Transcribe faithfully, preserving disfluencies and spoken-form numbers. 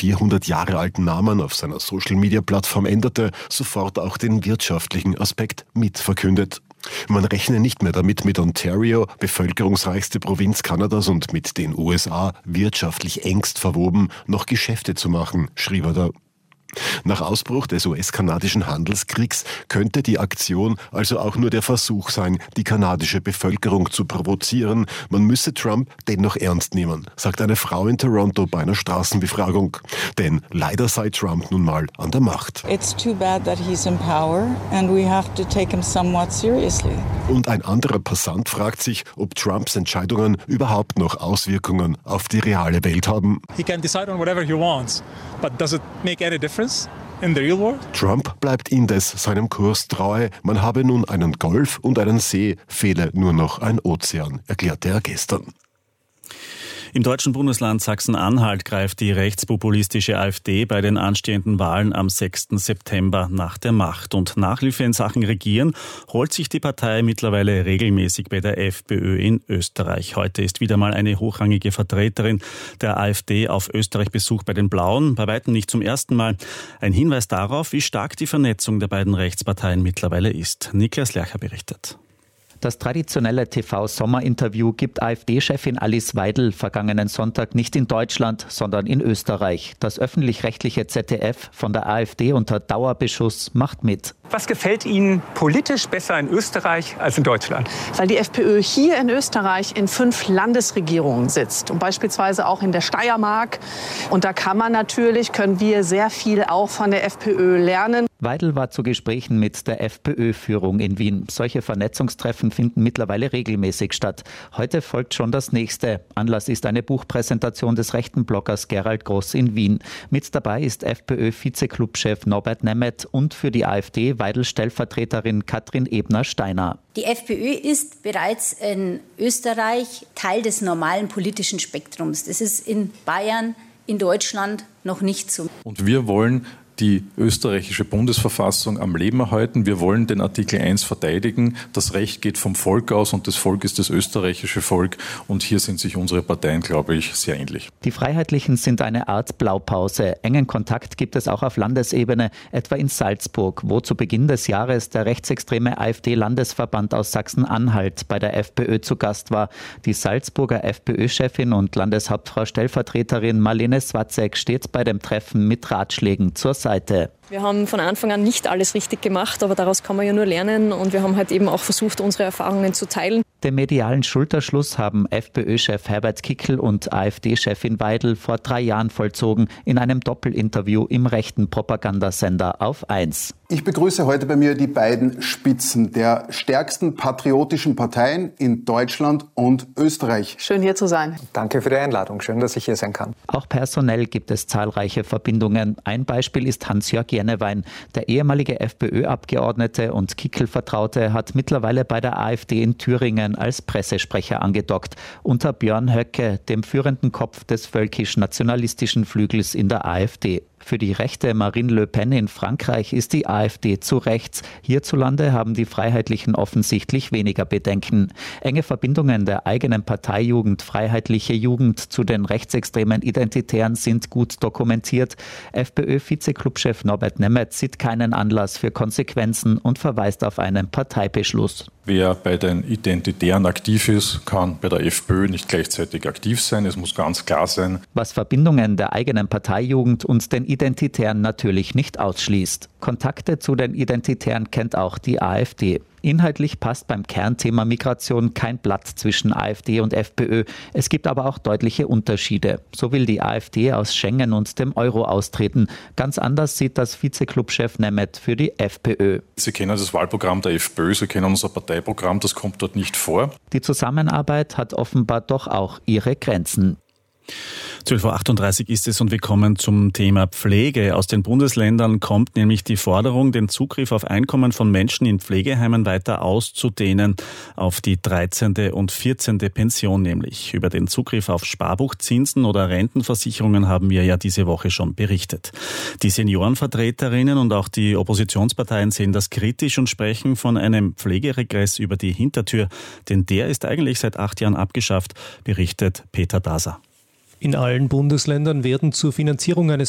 vierhundert Jahre alten Namen auf seiner Social-Media-Plattform änderte, sofort auch den wirtschaftlichen Aspekt mitverkündet. Man rechne nicht mehr damit, mit Ontario, bevölkerungsreichste Provinz Kanadas und mit den U S A wirtschaftlich engst verwoben, noch Geschäfte zu machen, schrieb er da. Nach Ausbruch des U S-kanadischen Handelskriegs könnte die Aktion also auch nur der Versuch sein, die kanadische Bevölkerung zu provozieren. Man müsse Trump dennoch ernst nehmen, sagt eine Frau in Toronto bei einer Straßenbefragung. Denn leider sei Trump nun mal an der Macht. It's too bad that he's in power and we have to take him somewhat seriously. Und ein anderer Passant fragt sich, ob Trumps Entscheidungen überhaupt noch Auswirkungen auf die reale Welt haben. He can decide on whatever he wants, but does it make any difference? In the real world? Trump bleibt indes seinem Kurs treu. Man habe nun einen Golf und einen See, fehle nur noch ein Ozean, erklärte er gestern. Im deutschen Bundesland Sachsen-Anhalt greift die rechtspopulistische AfD bei den anstehenden Wahlen am sechsten September nach der Macht. Und Nachhilfe in Sachen Regieren holt sich die Partei mittlerweile regelmäßig bei der FPÖ in Österreich. Heute ist wieder mal eine hochrangige Vertreterin der AfD auf Österreich-Besuch bei den Blauen, bei weitem nicht zum ersten Mal. Ein Hinweis darauf, wie stark die Vernetzung der beiden Rechtsparteien mittlerweile ist. Niklas Lercher berichtet. Das traditionelle T V-Sommerinterview gibt AfD-Chefin Alice Weidel vergangenen Sonntag nicht in Deutschland, sondern in Österreich. Das öffentlich-rechtliche Z D F von der AfD unter Dauerbeschuss macht mit. Was gefällt Ihnen politisch besser in Österreich als in Deutschland? Weil die FPÖ hier in Österreich in fünf Landesregierungen sitzt und beispielsweise auch in der Steiermark. Und da kann man natürlich, können wir sehr viel auch von der FPÖ lernen. Weidel war zu Gesprächen mit der FPÖ-Führung in Wien. Solche Vernetzungstreffen finden mittlerweile regelmäßig statt. Heute folgt schon das nächste. Anlass ist eine Buchpräsentation des rechten Bloggers Gerald Gross in Wien. Mit dabei ist FPÖ-Vize-Clubchef Norbert Nemeth und für die AfD Weidel-Stellvertreterin Katrin Ebner-Steiner. Die FPÖ ist bereits in Österreich Teil des normalen politischen Spektrums. Das ist in Bayern, in Deutschland noch nicht so. Und wir wollen die österreichische Bundesverfassung am Leben erhalten. Wir wollen den Artikel eins verteidigen. Das Recht geht vom Volk aus und das Volk ist das österreichische Volk. Und hier sind sich unsere Parteien, glaube ich, sehr ähnlich. Die Freiheitlichen sind eine Art Blaupause. Engen Kontakt gibt es auch auf Landesebene, etwa in Salzburg, wo zu Beginn des Jahres der rechtsextreme AfD-Landesverband aus Sachsen-Anhalt bei der FPÖ zu Gast war. Die Salzburger FPÖ-Chefin und Landeshauptfrau-Stellvertreterin Marlene Swatzek steht bei dem Treffen mit Ratschlägen zur Seite. Wir haben von Anfang an nicht alles richtig gemacht, aber daraus kann man ja nur lernen und wir haben halt eben auch versucht, unsere Erfahrungen zu teilen. Den medialen Schulterschluss haben FPÖ-Chef Herbert Kickl und AfD-Chefin Weidel vor drei Jahren vollzogen in einem Doppelinterview im rechten Propagandasender auf eins. Ich begrüße heute bei mir die beiden Spitzen der stärksten patriotischen Parteien in Deutschland und Österreich. Schön hier zu sein. Danke für die Einladung. Schön, dass ich hier sein kann. Auch personell gibt es zahlreiche Verbindungen. Ein Beispiel ist Hans-Jörg Jennewein. Der ehemalige FPÖ-Abgeordnete und Kickl-Vertraute hat mittlerweile bei der AfD in Thüringen als Pressesprecher angedockt. Unter Björn Höcke, dem führenden Kopf des völkisch-nationalistischen Flügels in der AfD. Für die rechte Marine Le Pen in Frankreich ist die AfD zu rechts. Hierzulande haben die Freiheitlichen offensichtlich weniger Bedenken. Enge Verbindungen der eigenen Parteijugend Freiheitliche Jugend zu den rechtsextremen Identitären sind gut dokumentiert. FPÖ-Vize-Clubchef Norbert Nemeth sieht keinen Anlass für Konsequenzen und verweist auf einen Parteibeschluss. Wer bei den Identitären aktiv ist, kann bei der FPÖ nicht gleichzeitig aktiv sein. Es muss ganz klar sein. Was Verbindungen der eigenen Parteijugend und den Identitären natürlich nicht ausschließt. Kontakte zu den Identitären kennt auch die AfD. Inhaltlich passt beim Kernthema Migration kein Blatt zwischen AfD und FPÖ. Es gibt aber auch deutliche Unterschiede. So will die AfD aus Schengen und dem Euro austreten. Ganz anders sieht das Vize-Clubchef Nemeth für die FPÖ. Sie kennen das Wahlprogramm der FPÖ, Sie kennen unser Parteiprogramm, das kommt dort nicht vor. Die Zusammenarbeit hat offenbar doch auch ihre Grenzen. zwölf Uhr achtunddreißig ist es und wir kommen zum Thema Pflege. Aus den Bundesländern kommt nämlich die Forderung, den Zugriff auf Einkommen von Menschen in Pflegeheimen weiter auszudehnen, auf die dreizehnte und vierzehnte Pension nämlich. Über den Zugriff auf Sparbuchzinsen oder Rentenversicherungen haben wir ja diese Woche schon berichtet. Die Seniorenvertreterinnen und auch die Oppositionsparteien sehen das kritisch und sprechen von einem Pflegeregress über die Hintertür, denn der ist eigentlich seit acht Jahren abgeschafft, berichtet Peter Daser. In allen Bundesländern werden zur Finanzierung eines